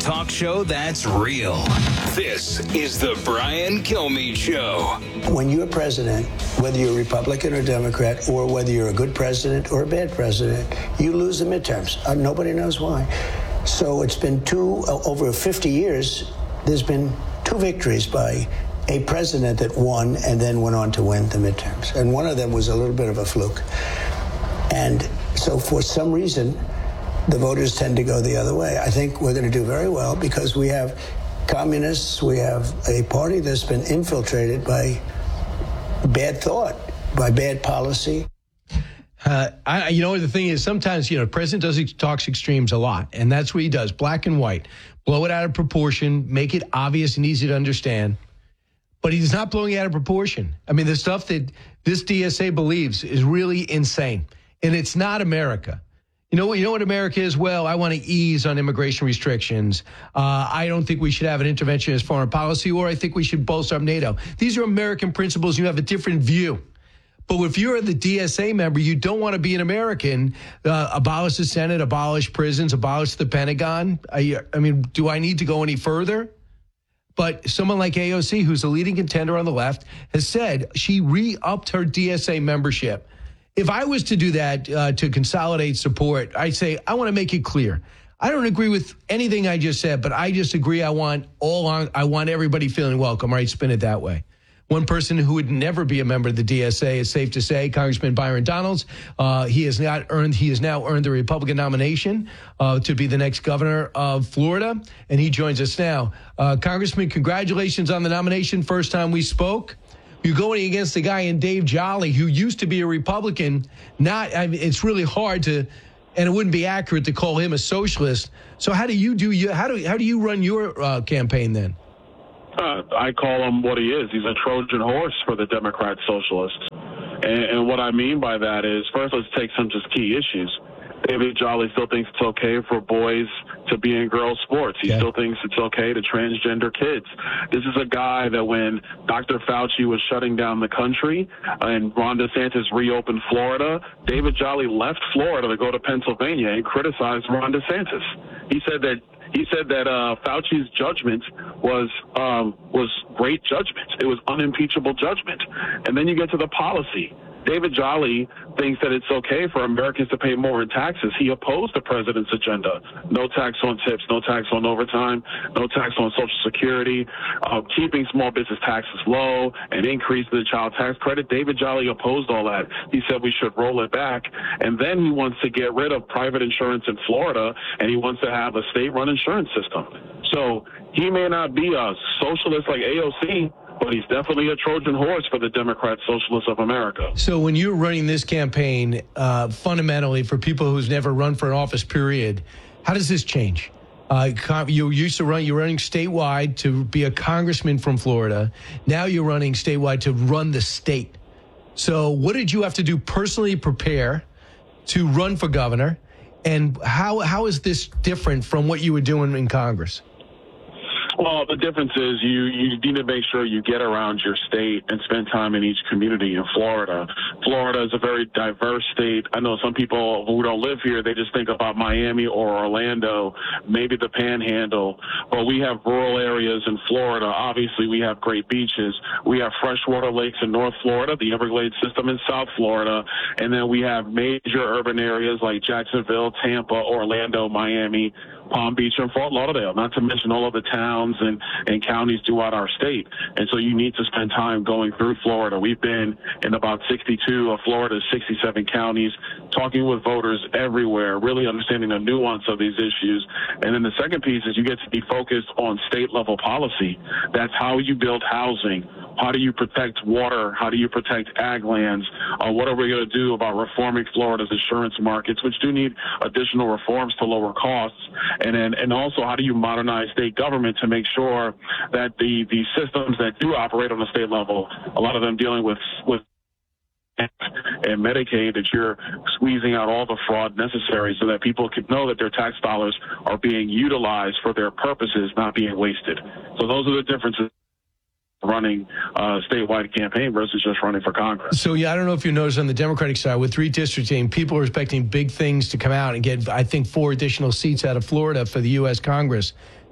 talk show that's real. This is the Brian Kilmeade Show. When you're president, whether you're Republican or Democrat, or whether you're a good president or a bad president, you lose the midterms. Nobody knows why. So it's been over 50 years, there's been 2 victories by a president that won and then went on to win the midterms. And one of them was a little bit of a fluke. And so for some reason, the voters tend to go the other way. I think we're going to do very well because we have communists, we have a party that's been infiltrated by bad thought, by bad policy. The thing is, sometimes, the president talks extremes a lot, and that's what he does, black and white. Blow it out of proportion, make it obvious and easy to understand. But he's not blowing it out of proportion. I mean, the stuff that this DSA believes is really insane, and it's not America. You know what America is? Well, I want to ease on immigration restrictions. I don't think we should have an interventionist foreign policy, or I think we should bolster up NATO. These are American principles. You have a different view. But if you're the DSA member, you don't want to be an American. Abolish the Senate, abolish prisons, abolish the Pentagon. I mean, do I need to go any further? But someone like AOC, who's a leading contender on the left, has said she re-upped her DSA membership. If I was to do that to consolidate support, I'd say I want to make it clear. I don't agree with anything I just said, but I just agree I want everybody feeling welcome. Right, spin it that way. One person who would never be a member of the DSA is safe to say, Congressman Byron Donalds. He has now earned the Republican nomination to be the next governor of Florida, and he joins us now. Congressman, congratulations on the nomination. First time we spoke. You're going against a guy in Dave Jolly who used to be a Republican. It's really hard to, and it wouldn't be accurate to call him a socialist. So how do you run your campaign then? I call him what he is. He's a Trojan horse for the Democrat socialists. And what I mean by that is, first, let's take some just key issues. David Jolly still thinks it's okay for boys to be in girls' sports. He still thinks it's okay to transgender kids. This is a guy that when Dr. Fauci was shutting down the country and Ron DeSantis reopened Florida, David Jolly left Florida to go to Pennsylvania and criticized Ron DeSantis. He said that Fauci's judgment was great judgment. It was unimpeachable judgment. And then you get to the policy. David Jolly thinks that it's okay for Americans to pay more in taxes. He opposed the president's agenda. No tax on tips, no tax on overtime, no tax on Social Security, keeping small business taxes low, and increasing the child tax credit. David Jolly opposed all that. He said we should roll it back. And then he wants to get rid of private insurance in Florida, and he wants to have a state-run insurance system. So he may not be a socialist like AOC, but he's definitely a Trojan horse for the Democrat Socialists of America. So when you're running this campaign, fundamentally, for people who's never run for an office, period, how does this change? You're running statewide to be a congressman from Florida. Now you're running statewide to run the state. So what did you have to do personally prepare to run for governor? And how is this different from what you were doing in Congress? Well, the difference is you need to make sure you get around your state and spend time in each community in Florida. Florida is a very diverse state. I know some people who don't live here, they just think about Miami or Orlando, maybe the Panhandle. But we have rural areas in Florida. Obviously, we have great beaches. We have freshwater lakes in North Florida, the Everglades system in South Florida. And then we have major urban areas like Jacksonville, Tampa, Orlando, Miami, Palm Beach, and Fort Lauderdale, not to mention all of the towns and counties throughout our state. And so you need to spend time going through Florida. We've been in about 62 of Florida's 67 counties, talking with voters everywhere, really understanding the nuance of these issues. And then the second piece is you get to be focused on state-level policy. That's how you build housing. How do you protect water? How do you protect ag lands? What are we going to do about reforming Florida's insurance markets, which do need additional reforms to lower costs? And also, how do you modernize state government to make sure that the systems that do operate on the state level, a lot of them dealing with and Medicaid, that you're squeezing out all the fraud necessary so that people can know that their tax dollars are being utilized for their purposes, not being wasted. So those are the differences running a statewide campaign versus just running for Congress. So, I don't know if you noticed on the Democratic side, with redistricting, people are expecting big things to come out and get, I think, 4 additional seats out of Florida for the U.S. Congress.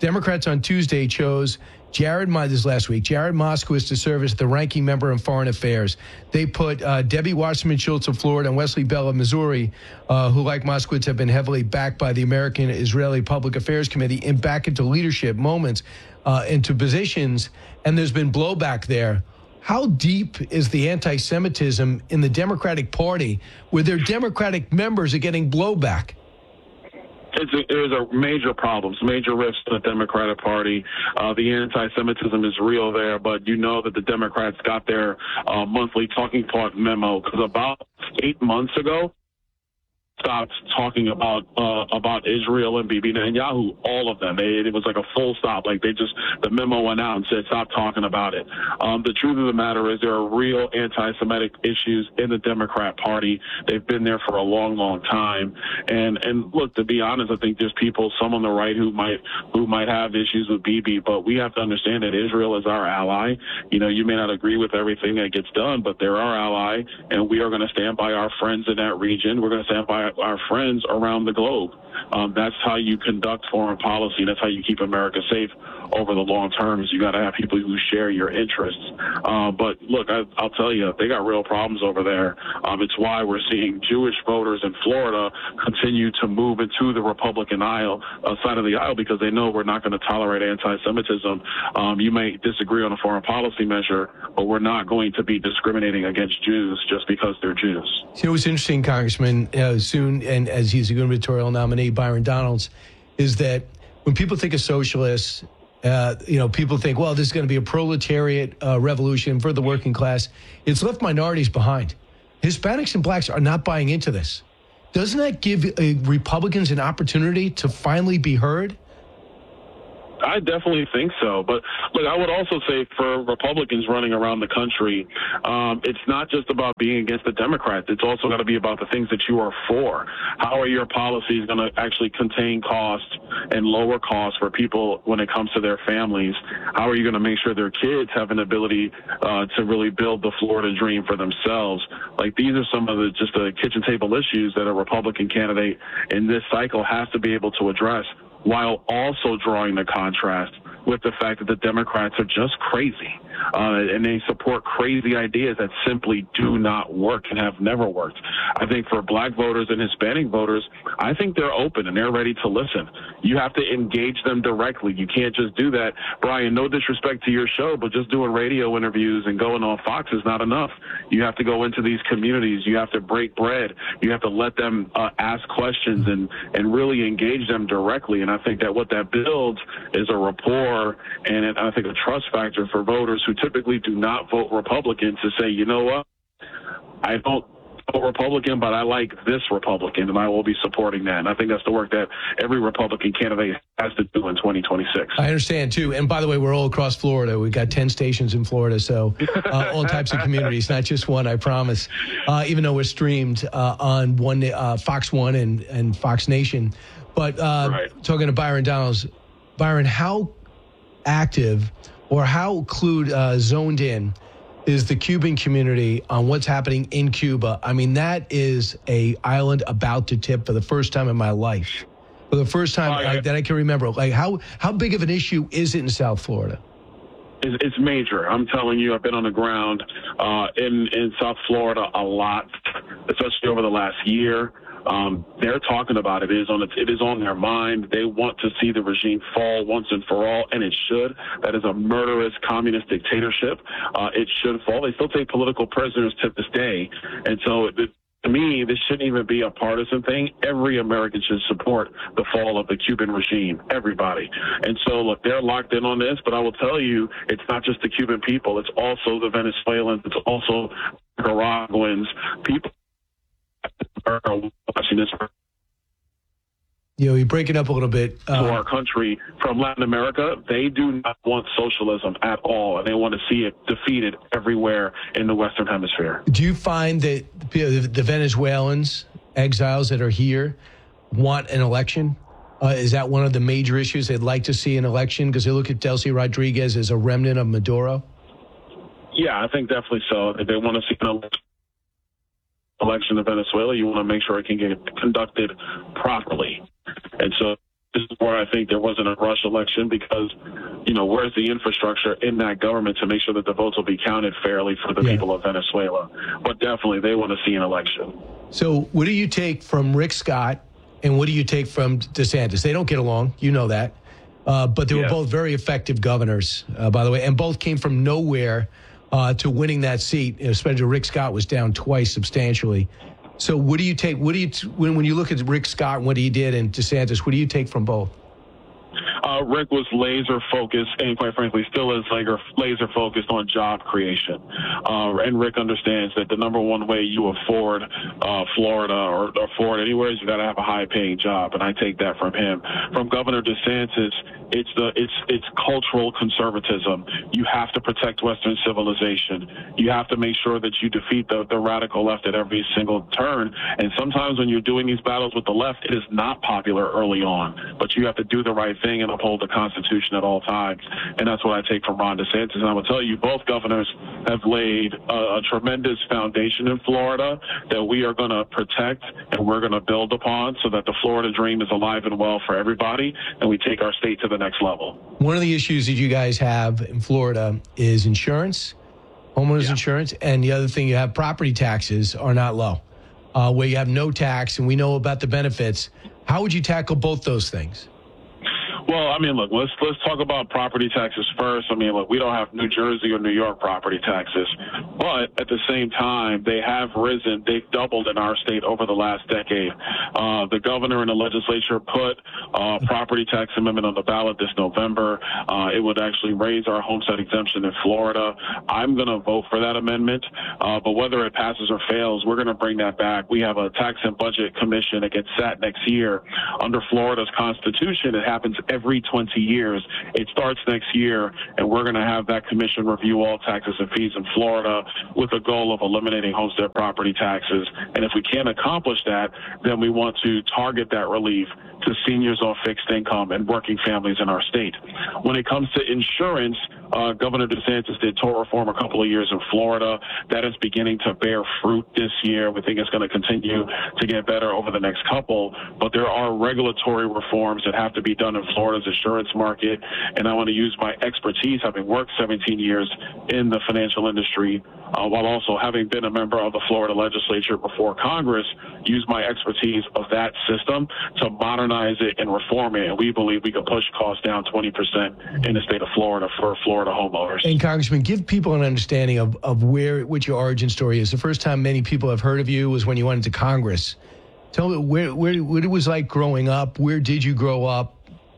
Democrats on Tuesday chose Jared Moskowitz to serve as the ranking member in Foreign Affairs. They put Debbie Wasserman Schultz of Florida and Wesley Bell of Missouri, who, like Moskowitz, have been heavily backed by the American-Israeli Public Affairs Committee, back into leadership moments, into positions, and there's been blowback there. How deep is the anti-Semitism in the Democratic Party where their Democratic members are getting blowback? There's a major problems, major rifts in the Democratic Party. The anti-Semitism is real there, but you know that the Democrats got their monthly talking point memo because about 8 months ago, stopped talking about Israel and Bibi Netanyahu, all of them. It was like a full stop. Like the memo went out and said, stop talking about it. The truth of the matter is there are real anti-Semitic issues in the Democrat Party. They've been there for a long, long time. And look, to be honest, I think there's people, some on the right who might have issues with Bibi, but we have to understand that Israel is our ally. You know, you may not agree with everything that gets done, but they're our ally, and we are going to stand by our friends in that region. We're going to stand by our friends around the globe. That's how you conduct foreign policy. That's how you keep America safe over the long term, is you got to have people who share your interests. But look, I'll tell you, they got real problems over there. It's why we're seeing Jewish voters in Florida continue to move into the Republican side of the aisle, because they know we're not going to tolerate anti-Semitism. You may disagree on a foreign policy measure, but we're not going to be discriminating against Jews just because they're Jews. You know, what's interesting, Congressman, soon, and as he's a gubernatorial nominee, Byron Donalds, is that when people think of socialists, people think, well, this is going to be a proletariat revolution for the working class. It's left minorities behind. Hispanics and blacks are not buying into this. Doesn't that give Republicans an opportunity to finally be heard? I definitely think so. But look, I would also say for Republicans running around the country, it's not just about being against the Democrats. It's also got to be about the things that you are for. How are your policies going to actually contain costs and lower costs for people when it comes to their families? How are you going to make sure their kids have an ability to really build the Florida dream for themselves? Like, these are some of the kitchen table issues that a Republican candidate in this cycle has to be able to address, while also drawing the contrast with the fact that the Democrats are just crazy, and they support crazy ideas that simply do not work and have never worked. I think for black voters and Hispanic voters, I think they're open and they're ready to listen. You have to engage them directly. You can't just do that. Brian, no disrespect to your show, but just doing radio interviews and going on Fox is not enough. You have to go into these communities. You have to break bread. You have to let them ask questions and really engage them directly. And I think that what that builds is a rapport and I think a trust factor for voters who typically do not vote Republican to say, you know what, I don't vote Republican, but I like this Republican, and I will be supporting that. And I think that's the work that every Republican candidate has to do in 2026. I understand, too. And by the way, we're all across Florida. We've got 10 stations in Florida, so all types of communities, not just one, I promise. Even though we're streamed on Fox One and Fox Nation. But right. Talking to Byron Donalds, Byron, how active or how zoned in is the Cuban community on what's happening in Cuba? I mean, that is a island about to tip for the first time in my life. For the first time that I can remember. Like, how big of an issue is it in South Florida? It's major. I'm telling you, I've been on the ground in South Florida a lot, especially over the last year. They're talking about it. It is on their mind. They want to see the regime fall once and for all, and it should. That is a murderous communist dictatorship. It should fall. They still take political prisoners to this day. And so to me, this shouldn't even be a partisan thing. Every American should support the fall of the Cuban regime, everybody. And so, look, they're locked in on this, but I will tell you, it's not just the Cuban people. It's also the Venezuelans. It's also Nicaraguans. People are watching this. You're breaking up a little bit. To our country from Latin America, they do not want socialism at all, and they want to see it defeated everywhere in the Western Hemisphere. Do you find that the Venezuelans, exiles that are here, want an election? Is that one of the major issues? They'd like to see an election because they look at Delcy Rodriguez as a remnant of Maduro? Yeah, I think definitely so. They want to see an election in Venezuela. You want to make sure it can get conducted properly. And so This is where I think there wasn't a rush election because, where's the infrastructure in that government to make sure that the votes will be counted fairly for the people of Venezuela? But definitely they want to see an election. So what do you take from Rick Scott and what do you take from DeSantis? They don't get along. You know that. But they were both very effective governors, by the way, and both came from nowhere to winning that seat. Especially Rick Scott was down twice substantially. So what do you take? When you look at Rick Scott and what he did and DeSantis, what do you take from both? Rick was laser focused and quite frankly still is laser focused on job creation. And Rick understands that the number one way you afford Florida or afford anywhere is you got to have a high paying job. And I take that from him. From Governor DeSantis, it's cultural conservatism. You have to protect Western civilization. You have to make sure that you defeat the radical left at every single turn. And sometimes when you're doing these battles with the left, it is not popular early on, but you have to do the right thing and uphold the Constitution at all times. And that's what I take from Ron DeSantis. And I will tell you, both governors have laid a tremendous foundation in Florida that we are going to protect and we're going to build upon so that the Florida dream is alive and well for everybody and we take our state to the next level. One of the issues that you guys have in Florida is insurance, homeowners insurance, and the other thing you have, property taxes are not low, where you have no tax, and we know about the benefits. How would you tackle both those things? Well, I mean, look, let's talk about property taxes first. I mean, look, we don't have New Jersey or New York property taxes, but at the same time, they have risen. They've doubled in our state over the last decade. The governor and the legislature put a property tax amendment on the ballot this November. It would actually raise our homestead exemption in Florida. I'm going to vote for that amendment, but whether it passes or fails, we're going to bring that back. We have a tax and budget commission that gets sat next year. Under Florida's Constitution, it happens every 20 years. It starts next year, and we're going to have that commission review all taxes and fees in Florida with the goal of eliminating homestead property taxes. And if we can't accomplish that, then we want to target that relief to seniors on fixed income and working families in our state. When it comes to insurance, Governor DeSantis did tort reform a couple of years in Florida. That is beginning to bear fruit this year. We think it's going to continue to get better over the next couple, but there are regulatory reforms that have to be done in Florida's insurance market, and I want to use my expertise, having worked 17 years in the financial industry, while also having been a member of the Florida legislature before Congress, use my expertise of that system to modernize it and reform it. And we believe we can push costs down 20% in the state of Florida for Florida homeowners. And Congressman, give people an understanding of what your origin story is. The first time many people have heard of you was when you went into Congress. Tell me what it was like growing up. Where did you grow up?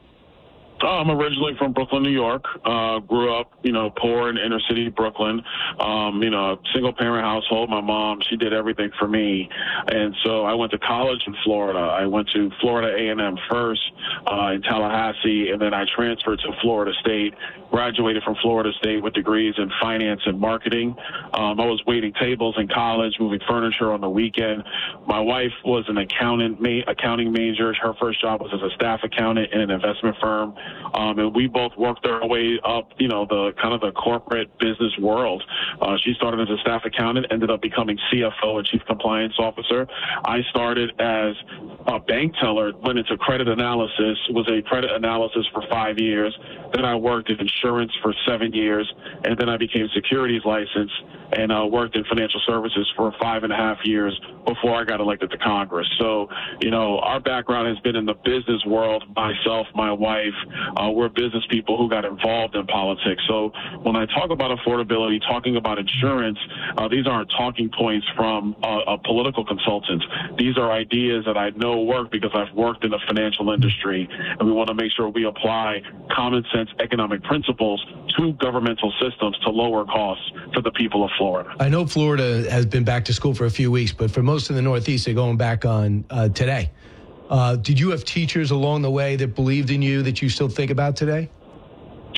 I'm originally from Brooklyn, New York. Grew up, poor in inner city Brooklyn. Single parent household. My mom, she did everything for me. And so I went to college in Florida. I went to Florida A&M first in Tallahassee, and then I transferred to Florida State, graduated from Florida State with degrees in finance and marketing. I was waiting tables in college, moving furniture on the weekend. My wife was an accounting major. Her first job was as a staff accountant in an investment firm. And we both worked our way up, the kind of the corporate business world. She started as a staff accountant, ended up becoming CFO and chief compliance officer. I started as a bank teller, went into credit analysis, was a credit analysis for 5 years. Then I worked in insurance for 7 years, and then I became securities licensed and worked in financial services for 5.5 years before I got elected to Congress. So, our background has been in the business world. Myself, my wife, we're business people who got involved in politics. So when I talk about affordability, talking about insurance, these aren't talking points from a political consultant. These are ideas that I know work because I've worked in the financial industry, and we want to make sure we apply common sense economic principles to governmental systems to lower costs for the people of Florida. I know Florida has been back to school for a few weeks, but for most of the Northeast, they're going back on today. Did you have teachers along the way that believed in you that you still think about today?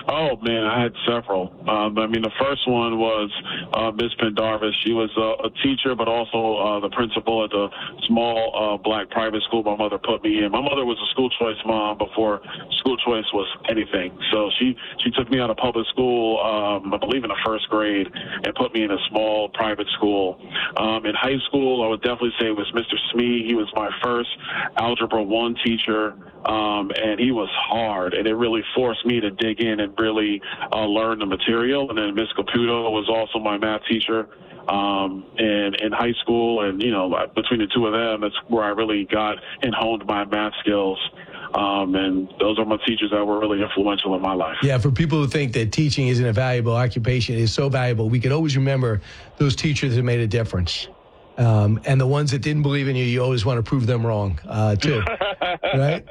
Oh, man, I had several. The first one was Miss Pendarvis. She was a teacher, but also the principal at the small black private school my mother put me in. My mother was a school choice mom before school choice was anything. So she took me out of public school, I believe in the first grade, and put me in a small private school. In high school, I would definitely say it was Mr. Smee. He was my first Algebra 1 teacher, and he was hard, and it really forced me to dig in and really learn the material. And then Miss Caputo was also my math teacher in high school, and between the two of them, that's where I really got and honed my math skills. And those are my teachers that were really influential in my life. Yeah, for people who think that teaching isn't a valuable occupation, it is so valuable. We could always remember those teachers that made a difference. And the ones that didn't believe in you, you always want to prove them wrong, too. Right?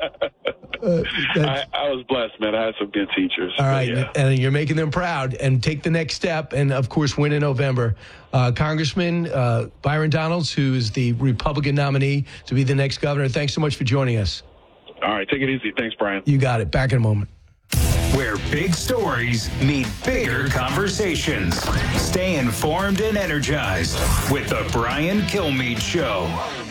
I was blessed, man. I had some good teachers. All right, yeah. And you're making them proud. And take the next step and, of course, win in November. Congressman Byron Donalds, who is the Republican nominee to be the next governor, thanks so much for joining us. All right, take it easy. Thanks, Brian. You got it. Back in a moment. Where big stories meet bigger conversations. Stay informed and energized with the Brian Kilmeade Show.